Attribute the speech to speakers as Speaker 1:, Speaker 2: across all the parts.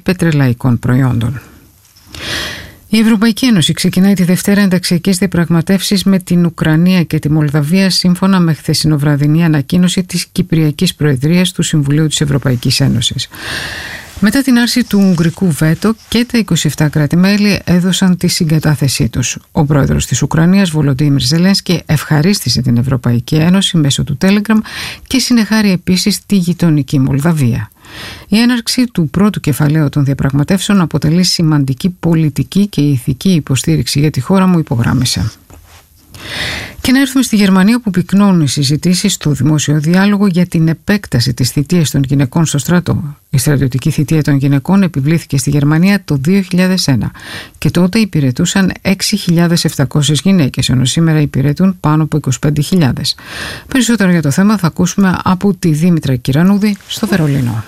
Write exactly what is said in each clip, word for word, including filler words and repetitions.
Speaker 1: πετρελαϊκών προϊόντων. Η Ευρωπαϊκή Ένωση ξεκινάει τη Δευτέρα ενταξιακές διαπραγματεύσεις με την Ουκρανία και τη Μολδαβία σύμφωνα με χθεσινοβραδινή ανακοίνωση της Κυπριακής Προεδρίας του Συμβουλίου της Ευρωπαϊκής Ένωσης. Μετά την άρση του Ουγγρικού βέτο και τα είκοσι επτά κράτη-μέλη έδωσαν τη συγκατάθεσή τους. Ο πρόεδρος της Ουκρανίας, Βολοντίμιρ Ζελένσκι, ευχαρίστησε την Ευρωπαϊκή Ένωση μέσω του Telegram και συνεχάρει επίσης τη γειτονική Μολδαβία. Η έναρξη του πρώτου κεφαλαίου των διαπραγματεύσεων αποτελεί σημαντική πολιτική και ηθική υποστήριξη για τη χώρα μου, υπογράμμισε. Και να έρθουμε στη Γερμανία, που πυκνώνουν οι συζητήσεις στο δημόσιο διάλογο για την επέκταση της θητείας των γυναικών στο στρατό. Η στρατιωτική θητεία των γυναικών επιβλήθηκε στη Γερμανία το δύο χιλιάδες ένα και τότε υπηρετούσαν έξι χιλιάδες επτακόσιες γυναίκες, ενώ σήμερα υπηρετούν πάνω από είκοσι πέντε χιλιάδες. Περισσότερο για το θέμα θα ακούσουμε από τη Δήμητρα Κυρανούδη στο Βερολίνο.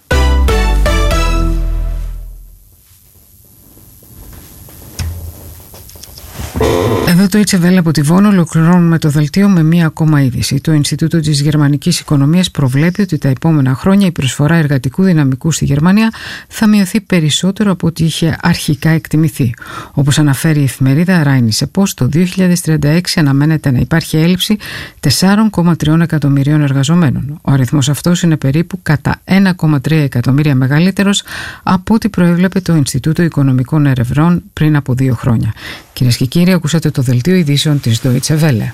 Speaker 1: Εδώ το Deutsche Welle από τη Βόνο ολοκληρώνουμε το δελτίο με μία ακόμα είδηση. Το Ινστιτούτο της Γερμανικής Οικονομίας προβλέπει ότι τα επόμενα χρόνια η προσφορά εργατικού δυναμικού στη Γερμανία θα μειωθεί περισσότερο από ό,τι είχε αρχικά εκτιμηθεί. Όπως αναφέρει η εφημερίδα Rheinische Post, το δύο χιλιάδες τριάντα έξι αναμένεται να υπάρχει έλλειψη τέσσερα κόμμα τρία εκατομμυρίων εργαζομένων. Ο αριθμός αυτός είναι περίπου κατά ένα κόμμα τρία εκατομμύρια μεγαλύτερος από ό,τι προέβλεπε το Ινστιτούτο Οικονομικών Ερευνών πριν από δύο χρόνια. Κυρίες και κύριοι, ακούσατε το δελτίο ειδήσεων της Deutsche Welle.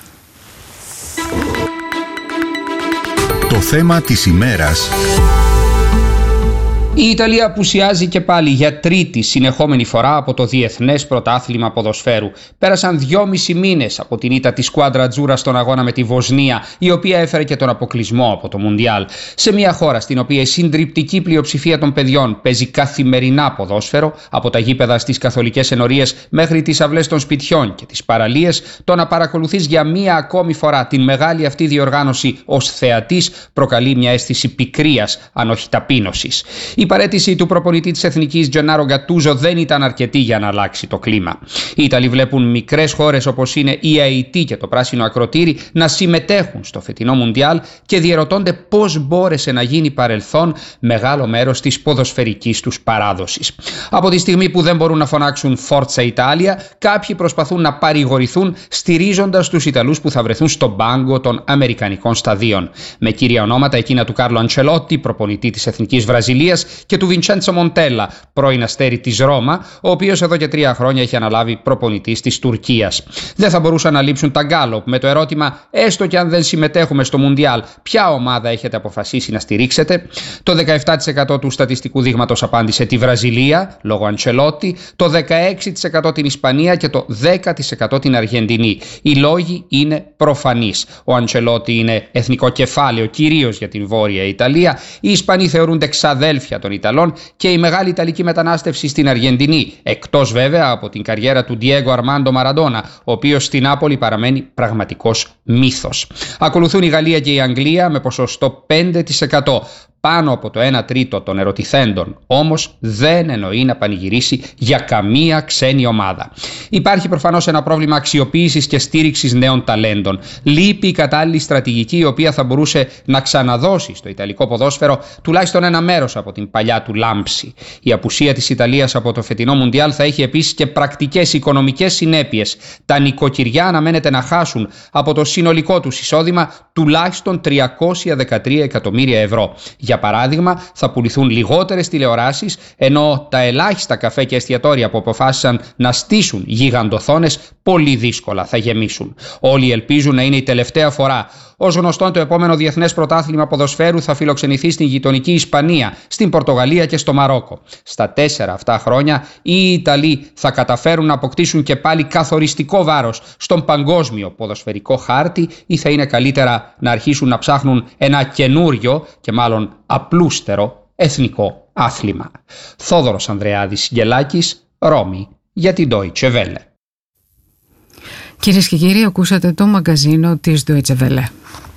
Speaker 2: Το θέμα της ημέρας.
Speaker 3: Η Ιταλία απουσιάζει και πάλι για τρίτη συνεχόμενη φορά από το Διεθνές Πρωτάθλημα Ποδοσφαίρου. Πέρασαν δυόμισι μήνες από την ήττα της Σκουάντρα Ατζούρα στον αγώνα με τη Βοσνία, η οποία έφερε και τον αποκλεισμό από το Μουντιάλ. Σε μια χώρα στην οποία η συντριπτική πλειοψηφία των παιδιών παίζει καθημερινά ποδόσφαιρο, από τα γήπεδα στις καθολικές ενορίες μέχρι τις αυλές των σπιτιών και τις παραλίες, το να παρακολουθείς για μία ακόμη φορά την μεγάλη αυτή διοργάνωση ως θεατής προκαλεί μια αίσθηση πικρίας, αν όχι ταπείνωσης. Η παραίτηση του προπονητή της Εθνικής Τζενάρο Γκατούζο δεν ήταν αρκετή για να αλλάξει το κλίμα. Οι Ιταλοί βλέπουν μικρές χώρες όπως είναι η Αϊτή και το Πράσινο Ακροτήρι να συμμετέχουν στο φετινό Μουντιάλ και διερωτώνται πώς μπόρεσε να γίνει παρελθόν μεγάλο μέρος της ποδοσφαιρικής τους παράδοσης. Από τη στιγμή που δεν μπορούν να φωνάξουν Forza Italia, κάποιοι προσπαθούν να παρηγορηθούν στηρίζοντας τους Ιταλούς που θα βρεθούν στον πάγκο των Αμερικανικών σταδίων. Με κύρια ονόματα εκείνα του Κάρλο Αντσελότη, προπονητή της Εθνικής Βραζιλίας, και του Βιντσέντσο Μοντέλα, πρώην αστέρι της Ρώμα, ο οποίος εδώ και τρία χρόνια έχει αναλάβει προπονητής της Τουρκίας. Δεν θα μπορούσαν να λείψουν τα γκάλοπ με το ερώτημα, έστω και αν δεν συμμετέχουμε στο Μουντιάλ, ποια ομάδα έχετε αποφασίσει να στηρίξετε? Το δεκαεπτά τοις εκατό του στατιστικού δείγματος απάντησε τη Βραζιλία, λόγω Αντσελότη, το δεκαέξι τοις εκατό την Ισπανία και το δέκα τοις εκατό την Αργεντινή. Οι λόγοι είναι προφανείς. Ο Αντσελότη είναι εθνικό κεφάλαιο κυρίως για την Βόρεια Ιταλία. Οι Ισπανοί θεωρούνται ξαδέλφια των Ιταλών και η μεγάλη Ιταλική μετανάστευση στην Αργεντινή, εκτός βέβαια από την καριέρα του Ντιέγκο Αρμάντο Μαραντόνα, ο οποίος στην Νάπολη παραμένει πραγματικός μύθος. Ακολουθούν η Γαλλία και η Αγγλία με ποσοστό πέντε τοις εκατό. Πάνω από το ένα τρίτο των ερωτηθέντων όμως δεν εννοεί να πανηγυρίσει για καμία ξένη ομάδα. Υπάρχει προφανώς ένα πρόβλημα αξιοποίησης και στήριξης νέων ταλέντων. Λείπει η κατάλληλη στρατηγική η οποία θα μπορούσε να ξαναδώσει στο ιταλικό ποδόσφαιρο τουλάχιστον ένα μέρος από την παλιά του λάμψη. Η απουσία της Ιταλίας από το φετινό Μουντιάλ θα έχει επίσης και πρακτικές οικονομικές συνέπειες. Τα νοικοκυριά αναμένεται να χάσουν από το συνολικό τους εισόδημα τουλάχιστον τριακόσια δεκατρία εκατομμύρια ευρώ. Για παράδειγμα, θα πουληθούν λιγότερες τηλεοράσεις, ενώ τα ελάχιστα καφέ και εστιατόρια που αποφάσισαν να στήσουν γιγαντοθόνες πολύ δύσκολα θα γεμίσουν. Όλοι ελπίζουν να είναι η τελευταία φορά. Ως γνωστόν, το επόμενο Διεθνές Πρωτάθλημα Ποδοσφαίρου θα φιλοξενηθεί στην γειτονική Ισπανία, στην Πορτογαλία και στο Μαρόκο. Στα τέσσερα αυτά χρόνια, οι Ιταλοί θα καταφέρουν να αποκτήσουν και πάλι καθοριστικό βάρος στον παγκόσμιο ποδοσφαιρικό χάρτη, ή θα είναι καλύτερα να αρχίσουν να ψάχνουν ένα καινούριο και μάλλον απλούστερο εθνικό άθλημα. Θόδωρος Ανδρεάδης Γελάκης, Ρώμη, για την Deutsche Welle.
Speaker 1: Κυρίες και κύριοι, ακούσατε το μαγκαζίνο της Deutsche Welle.